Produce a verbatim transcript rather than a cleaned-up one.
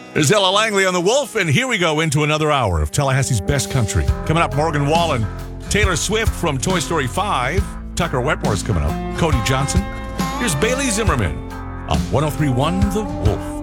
There's Ella Langley on The Wolf, and here we go into another hour of Tallahassee's best country. Coming up, Morgan Wallen, Taylor Swift from Toy Story five, Tucker Wetmore's coming up, Cody Johnson. Here's Bailey Zimmerman on one oh three point one The Wolf.